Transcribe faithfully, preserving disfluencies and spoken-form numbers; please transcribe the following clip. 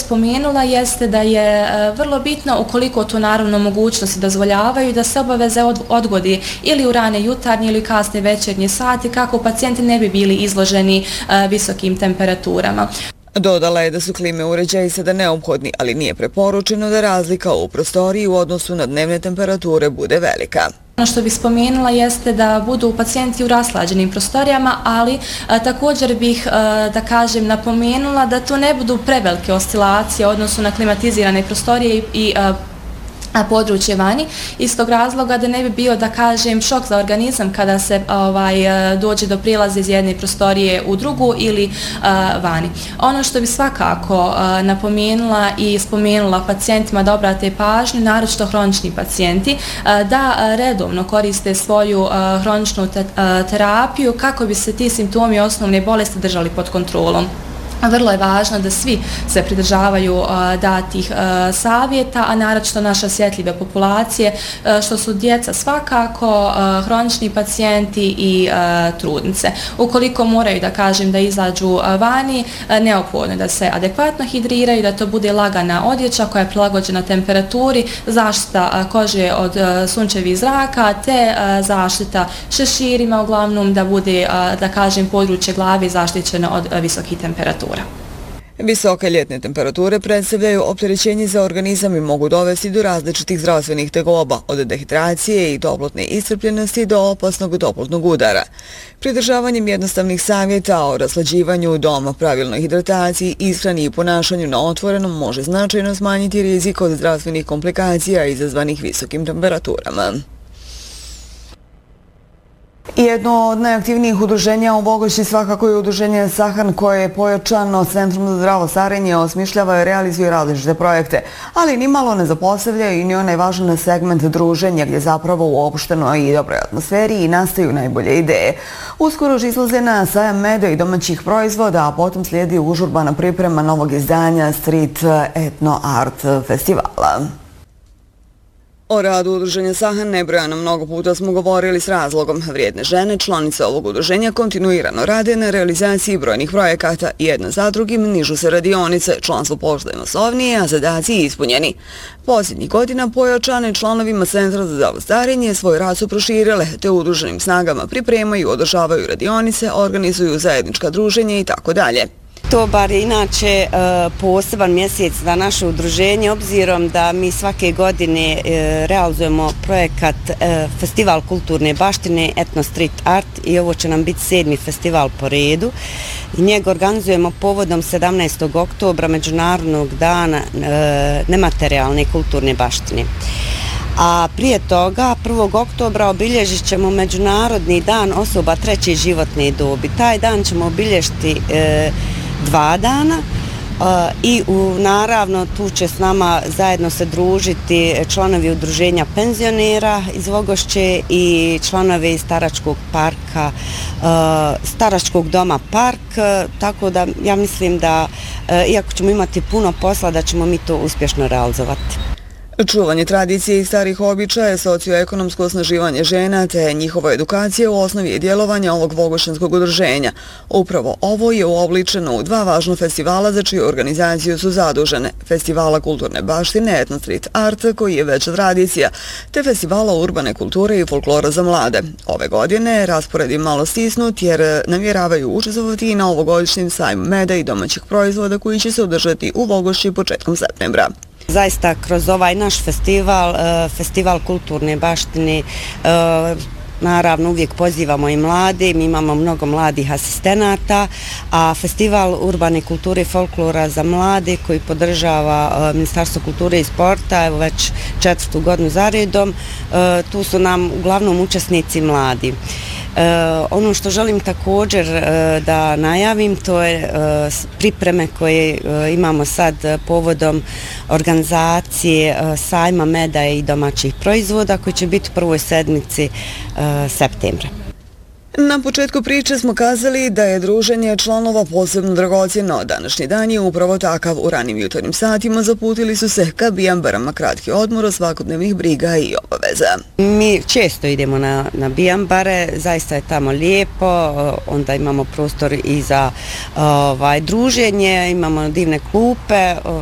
spomenula jeste da je vrlo bitno, ukoliko to naravno mogućnosti dozvoljavaju, da se obaveze odgodi ili u rane jutarnje ili kasne večernje sati kako pacijenti ne bi bili izloženi visokim temperaturama. Dodala je da su klime uređaji sada neophodni, ali nije preporučeno da razlika u prostoriji u odnosu na dnevne temperature bude velika. Ono što bih spomenula jeste da budu pacijenti u raslađenim prostorijama, ali a, također bih, a, da kažem, napomenula da to ne budu prevelike oscilacije u odnosu na klimatizirane prostorije i, i a, a područje vani, iz tog razloga da ne bi bio, da kažem, šok za organizam kada se ovaj, dođe do prilaza iz jedne prostorije u drugu ili a, vani. Ono što bi svakako a, napomenula i spomenula pacijentima da obrate pažnju, naročito hronični pacijenti, a, da a, redovno koriste svoju a, hroničnu te, a, terapiju kako bi se ti simptomi osnovne bolesti držali pod kontrolom. Vrlo je važno da svi se pridržavaju uh, datih uh, savjeta, a naročito naše osjetljive populacije, uh, što su djeca svakako, uh, hronični pacijenti i uh, trudnice. Ukoliko moraju, da kažem, da izađu uh, vani, uh, neophodno je da se adekvatno hidriraju, da to bude lagana odjeća koja je prilagođena temperaturi, zaštita uh, kože od uh, sunčevih zraka, te uh, zaštita šeširima, uglavnom da bude, uh, da kažem, područje glave zaštićeno od uh, visokih temperatura. Visoke ljetne temperature predstavljaju opterećenje za organizam i mogu dovesti do različitih zdravstvenih tegoba, od dehidracije i toplotne iscrpljenosti do opasnog toplotnog udara. Pridržavanjem jednostavnih savjeta o raslađivanju doma, pravilnoj hidrataciji, ishrani i ponašanju na otvorenom može značajno smanjiti rizik od zdravstvenih komplikacija izazvanih visokim temperaturama. Jedno od najaktivnijih udruženja u Bogošći svakako je udruženje Sahan, koje je pojačano Centrum za zdravo starenje osmišljava i realizuje različite projekte, ali nimalo ne zapostavljaju i ni onaj važan segment druženja gdje zapravo u opštenoj i dobroj atmosferi i nastaju najbolje ideje. Uskoro izlaze na sajam meda i domaćih proizvoda, a potom slijedi užurbana priprema novog izdanja Street Etno Art festivala. O radu udruženja Sahan nebrojano mnogo puta smo govorili s razlogom. Vrijedne žene, članice ovog udruženja, kontinuirano rade na realizaciji brojnih projekata. Jedna za drugim nižu se radionice, članstvo postaje masovnije, a zadaci ispunjeni. Posljednjih godina pojačane članovima Centra za zdravo starenje svoj rad su proširile, te udruženim snagama pripremaju, održavaju radionice, organizuju zajednička druženja i tako dalje. Oktobar je inače poseban mjesec za naše udruženje, obzirom da mi svake godine realizujemo projekat Festival kulturne baštine Etno Street Art i ovo će nam biti sedmi festival po redu. I njega organizujemo povodom sedamnaestog oktobra, Međunarodnog dana nematerijalne kulturne baštine. A prije toga, prvog oktobra, obilježit ćemo Međunarodni dan osoba treće životne dobi. Taj dan ćemo obilježiti e, dva dana e, i u, naravno tu će s nama zajedno se družiti članovi udruženja penzionera iz Vogošće i članovi iz Staračkog parka, e, Staračkog doma Park, e, tako da ja mislim da, e, iako ćemo imati puno posla, da ćemo mi to uspješno realizovati. Čuvanje tradicije i starih običaja, socioekonomsko osnaživanje žena te njihova edukacija u osnovi je djelovanja ovog vogošćanskog udruženja. Upravo ovo je uobličeno u dva važna festivala za čiju organizaciju su zadužene. Festivala kulturne baštine Etno Street Art, koji je veća tradicija, te festivala urbane kulture i folklora za mlade. Ove godine raspored je malo stisnut jer namjeravaju učestvovati i na ovogodišnjem sajmu meda i domaćih proizvoda koji će se održati u Vogošći početkom septembra. Zaista kroz ovaj naš festival, festival kulturne baštine, naravno uvijek pozivamo i mlade, mi imamo mnogo mladih asistenata, a festival urbane kulture i folklora za mlade koji podržava Ministarstvo kulture i sporta, evo već četvrtu godinu za redom, tu su nam uglavnom učesnici mladi. E, ono što želim također e, da najavim, to je e, pripreme koje e, imamo sad povodom organizacije e, sajma meda i domaćih proizvoda koji će biti u prvoj sedmici e, septembra. Na početku priče smo kazali da je druženje članova posebno dragocjeno. Današnji dan je upravo takav. U ranim jutarnjim satima zaputili su se ka Bijambarama, kratki odmor od svakodnevnih briga i obaveza. Mi često idemo na, na Bijambare, zaista je tamo lijepo, onda imamo prostor i za ovaj, druženje, imamo divne klupe,